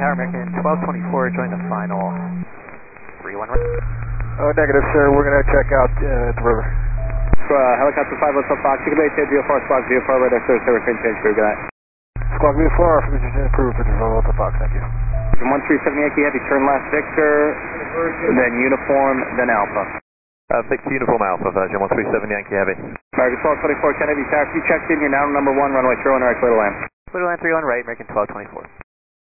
Tower, American 1224, join the final 31 right. Oh, negative, sir. We're going to check out the river. Helicopter 5, what's up, Fox? You can base VO4, Squawk VO4, right there, service range change, good night. Squawk VO4, information approved for control Delta Fox, thank you. 137 Yankee Heavy, turn left Victor, then Uniform, then Alpha. Victor Uniform Alpha, version 137 Yankee Heavy. American 1224, Kennedy Tower, you checked in, you're now number 1, runway 31 right, clear to land. Clear to land 31 right, American 1224.